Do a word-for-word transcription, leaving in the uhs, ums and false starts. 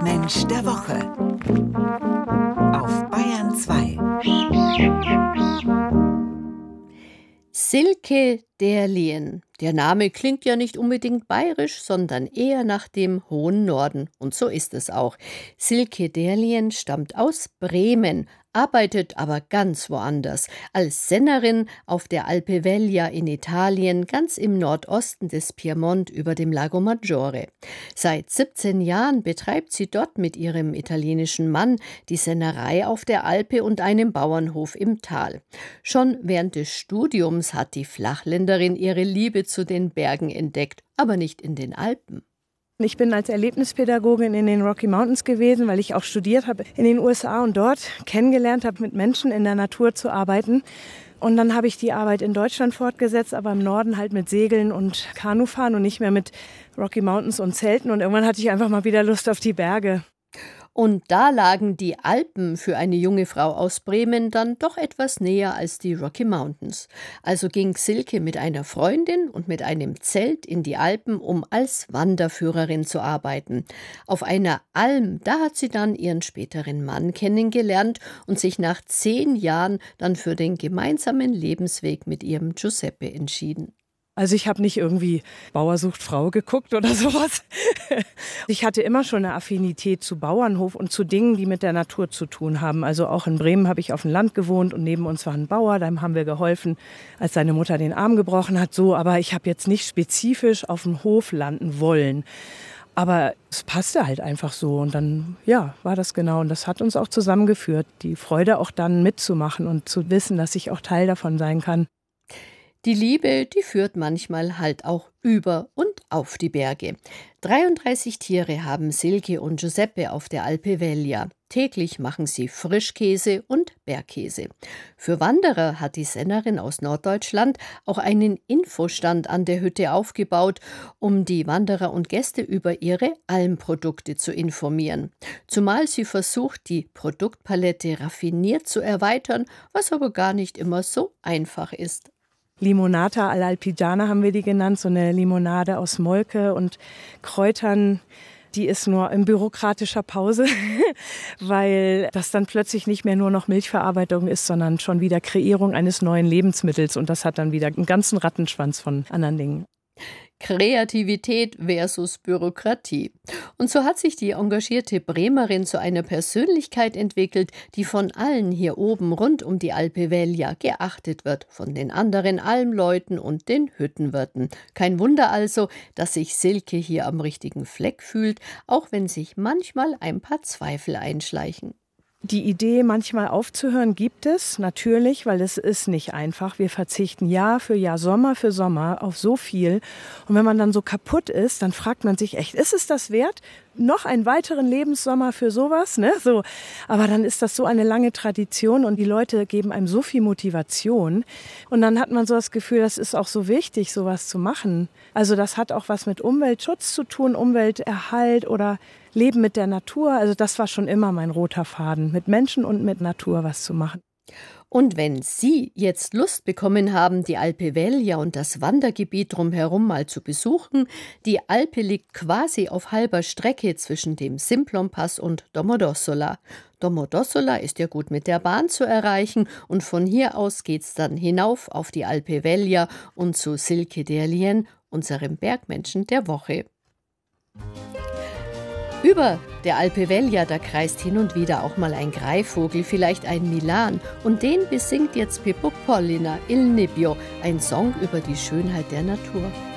Bergmensch der Woche auf Bayern zwei. Silke Derlien. Der Name klingt ja nicht unbedingt bayerisch, sondern eher nach dem hohen Norden. Und so ist es auch. Silke Derlien stammt aus Bremen, arbeitet aber ganz woanders. Als Sennerin auf der Alpe Veglia in Italien, ganz im Nordosten des Piemont über dem Lago Maggiore. Seit siebzehn Jahren betreibt sie dort mit ihrem italienischen Mann die Sennerei auf der Alpe und einem Bauernhof im Tal. Schon während des Studiums hat die Flachländerin ihre Liebe zu den Bergen entdeckt, aber nicht in den Alpen. Ich bin als Erlebnispädagogin in den Rocky Mountains gewesen, weil ich auch studiert habe in den U S A und dort kennengelernt habe, mit Menschen in der Natur zu arbeiten. Und dann habe ich die Arbeit in Deutschland fortgesetzt, aber im Norden halt mit Segeln und Kanufahren und nicht mehr mit Rocky Mountains und Zelten. Und irgendwann hatte ich einfach mal wieder Lust auf die Berge. Und da lagen die Alpen für eine junge Frau aus Bremen dann doch etwas näher als die Rocky Mountains. Also ging Silke mit einer Freundin und mit einem Zelt in die Alpen, um als Wanderführerin zu arbeiten. Auf einer Alm, da hat sie dann ihren späteren Mann kennengelernt und sich nach zehn Jahren dann für den gemeinsamen Lebensweg mit ihrem Giuseppe entschieden. Also ich habe nicht irgendwie Bauer sucht Frau geguckt oder sowas. Ich hatte immer schon eine Affinität zu Bauernhof und zu Dingen, die mit der Natur zu tun haben. Also auch in Bremen habe ich auf dem Land gewohnt und neben uns war ein Bauer, dem haben wir geholfen, als seine Mutter den Arm gebrochen hat. So, aber ich habe jetzt nicht spezifisch auf dem Hof landen wollen. Aber es passte halt einfach so und dann, ja, war das genau. Und das hat uns auch zusammengeführt, die Freude auch dann mitzumachen und zu wissen, dass ich auch Teil davon sein kann. Die Liebe, die führt manchmal halt auch über und auf die Berge. dreiunddreißig Tiere haben Silke und Giuseppe auf der Alpe Veglia. Täglich machen sie Frischkäse und Bergkäse. Für Wanderer hat die Sennerin aus Norddeutschland auch einen Infostand an der Hütte aufgebaut, um die Wanderer und Gäste über ihre Almprodukte zu informieren. Zumal sie versucht, die Produktpalette raffiniert zu erweitern, was aber gar nicht immer so einfach ist. Limonata all'alpigiana haben wir die genannt, so eine Limonade aus Molke und Kräutern. Die ist nur in bürokratischer Pause, weil das dann plötzlich nicht mehr nur noch Milchverarbeitung ist, sondern schon wieder Kreierung eines neuen Lebensmittels. Und das hat dann wieder einen ganzen Rattenschwanz von anderen Dingen. Kreativität versus Bürokratie. Und so hat sich die engagierte Bremerin zu einer Persönlichkeit entwickelt, die von allen hier oben rund um die Alpe Veglia geachtet wird, von den anderen Almleuten und den Hüttenwirten. Kein Wunder also, dass sich Silke hier am richtigen Fleck fühlt, auch wenn sich manchmal ein paar Zweifel einschleichen. Die Idee, manchmal aufzuhören, gibt es natürlich, weil es ist nicht einfach. Wir verzichten Jahr für Jahr, Sommer für Sommer auf so viel. Und wenn man dann so kaputt ist, dann fragt man sich echt, ist es das wert? Noch einen weiteren Lebenssommer für sowas, ne? So. Aber dann ist das so eine lange Tradition und die Leute geben einem so viel Motivation. Und dann hat man so das Gefühl, das ist auch so wichtig, sowas zu machen. Also das hat auch was mit Umweltschutz zu tun, Umwelterhalt oder Leben mit der Natur. Also das war schon immer mein roter Faden, mit Menschen und mit Natur was zu machen. Und wenn Sie jetzt Lust bekommen haben, die Alpe Veglia und das Wandergebiet drumherum mal zu besuchen, die Alpe liegt quasi auf halber Strecke zwischen dem Simplonpass und Domodossola. Domodossola ist ja gut mit der Bahn zu erreichen und von hier aus geht's dann hinauf auf die Alpe Veglia und zu Silke Derlien, unserem Bergmenschen der Woche. Über der Alpe Veglia, da kreist hin und wieder auch mal ein Greifvogel, vielleicht ein Milan. Und den besingt jetzt Pippo Pollina, Il Nebbio, ein Song über die Schönheit der Natur.